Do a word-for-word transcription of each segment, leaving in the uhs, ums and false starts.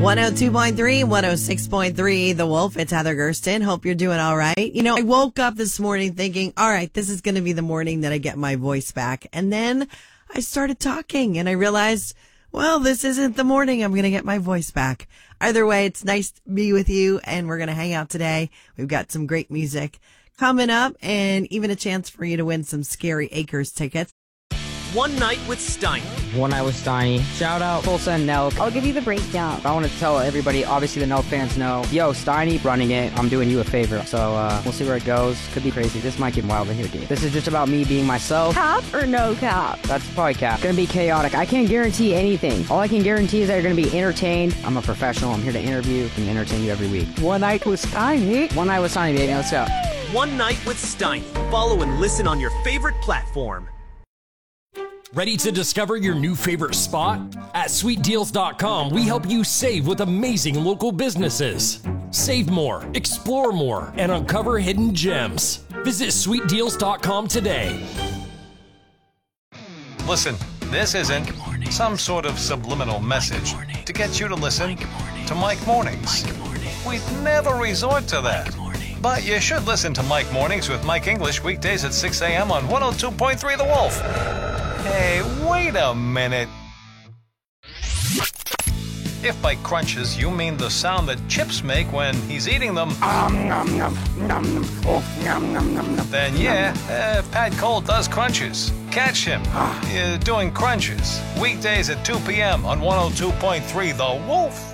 one oh two point three, one oh six point three, The Wolf. It's Heather Gersten. Hope you're doing all right. You know, I woke up this morning thinking, all right, this is going to be the morning that I get my voice back. And then I started talking and I realized, well, this isn't the morning I'm going to get my voice back. Either way, it's nice to be with you and we're going to hang out today. We've got some great music coming up and even a chance for you to win some Scary Acres tickets. One Night with Steiny. One Night with Steiny. Shout out Tulsa and Nelk. I'll give you the breakdown. I want to tell everybody, obviously the Nelk fans know, yo, Steiny running it, I'm doing you a favor. So uh, we'll see where it goes. Could be crazy. This might get wild in here, dude. This is just about me being myself. Cap or no cap? That's probably cap. Gonna be chaotic. I can't guarantee anything. All I can guarantee is that you're gonna be entertained. I'm a professional. I'm here to interview and entertain you every week. One Night with Steiny. One Night with Steiny, baby. Let's go. One Night with Steiny. Follow and listen on your favorite platform. Ready to discover your new favorite spot? At sweet deals dot com, we help you save with amazing local businesses. Save more, explore more, and uncover hidden gems. Visit sweet deals dot com today. Listen, this isn't some sort of subliminal message to get you to listen to Mike Mornings. We'd never resort to that. But you should listen to Mike Mornings with Mike English weekdays at six a.m. on one oh two point three The Wolf. Hey, wait a minute. If by crunches you mean the sound that chips make when he's eating them, then yeah, uh, Pat Cole does crunches. Catch him uh, doing crunches weekdays at two p.m. on one oh two point three The Wolf.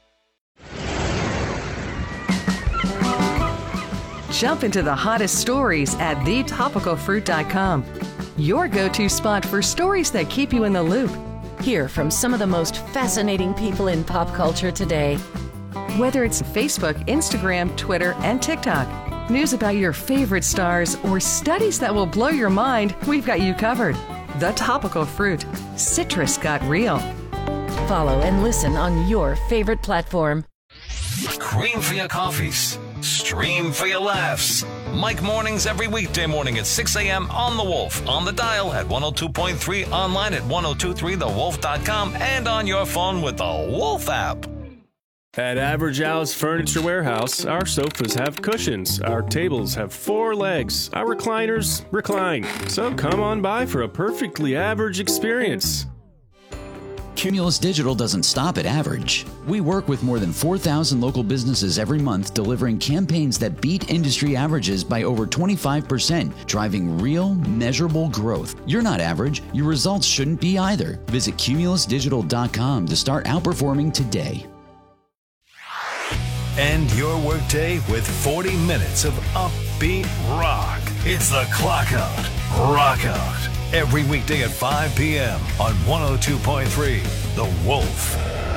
Jump into the hottest stories at the topical fruit dot com. Your go-to spot for stories that keep you in the loop. Hear from some of the most fascinating people in pop culture today. Whether it's Facebook, Instagram, Twitter, and TikTok, news about your favorite stars, or studies that will blow your mind, we've got you covered. The Topical Fruit. Citrus got real. Follow and listen on your favorite platform. Cream for your coffees. Stream for your laughs. Mike Mornings every weekday morning at six a.m. on The Wolf. On the dial at one oh two point three, online at ten twenty-three the wolf dot com, and on your phone with the Wolf app. At Average Al's Furniture Warehouse, our sofas have cushions, our tables have four legs, our recliners recline. So come on by for a perfectly average experience. Cumulus Digital doesn't stop at average. We work with more than four thousand local businesses every month, delivering campaigns that beat industry averages by over twenty-five percent, driving real, measurable growth. You're not average. Your results shouldn't be either. Visit cumulus digital dot com to start outperforming today. End your workday with forty minutes of upbeat rock. It's the Clock Out Rock Out. Every weekday at five p.m. on one oh two point three The Wolf.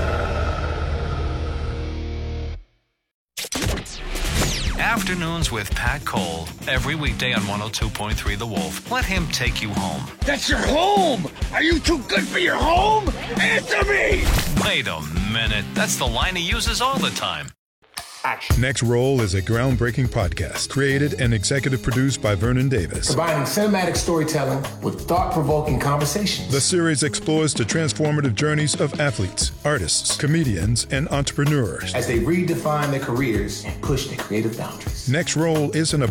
Afternoons with Pat Cole. Every weekday on one oh two point three The Wolf. Let him take you home. That's your home! Are you too good for your home? Answer me! Wait a minute. That's the line he uses all the time. Action. Next Roll is a groundbreaking podcast created and executive produced by Vernon Davis. Combining cinematic storytelling with thought-provoking conversations. The series explores the transformative journeys of athletes, artists, comedians, and entrepreneurs as they redefine their careers and push their creative boundaries. Next Roll isn't a